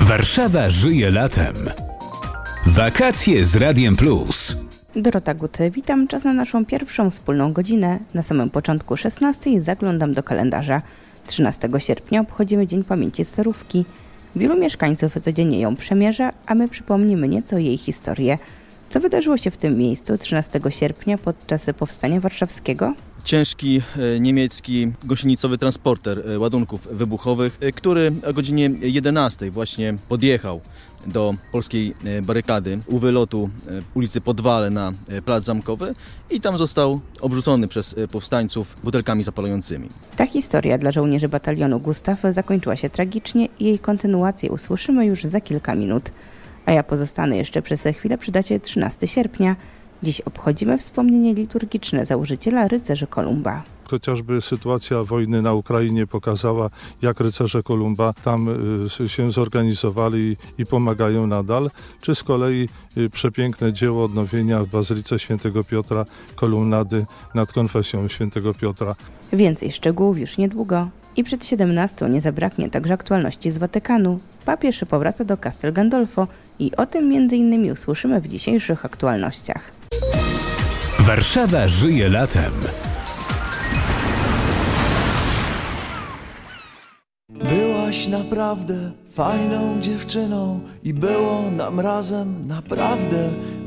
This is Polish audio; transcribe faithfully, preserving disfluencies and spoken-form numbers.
Warszawa żyje latem. Wakacje z Radiem Plus. Dorota Guty, witam. Czas na naszą pierwszą wspólną godzinę. Na samym początku szesnastej zaglądam do kalendarza. trzynastego sierpnia obchodzimy Dzień Pamięci Starówki. Wielu mieszkańców codziennie ją przemierza, a my przypomnimy nieco jej historię. Co wydarzyło się w tym miejscu trzynastego sierpnia podczas Powstania Warszawskiego? Ciężki e, niemiecki gąsienicowy transporter e, ładunków wybuchowych, e, który o godzinie jedenastej właśnie podjechał do polskiej e, barykady u wylotu e, ulicy Podwale na e, Plac Zamkowy i tam został obrzucony przez e, powstańców butelkami zapalającymi. Ta historia dla żołnierzy batalionu Gustaw zakończyła się tragicznie i jej kontynuację usłyszymy już za kilka minut. A ja pozostanę jeszcze przez chwilę przy dacie trzynastego sierpnia. Dziś obchodzimy wspomnienie liturgiczne założyciela rycerzy Kolumba. Chociażby sytuacja wojny na Ukrainie pokazała, jak rycerze Kolumba tam y, się zorganizowali i pomagają nadal, czy z kolei y, przepiękne dzieło odnowienia w Bazylice Świętego Piotra, kolumnady nad konfesją Świętego Piotra. Więcej szczegółów już niedługo. I przed siedemnastą nie zabraknie także aktualności z Watykanu. Papież powraca do Castel Gandolfo i o tym między innymi usłyszymy w dzisiejszych aktualnościach. Warszawa żyje latem. Byłaś naprawdę fajną dziewczyną i było nam razem naprawdę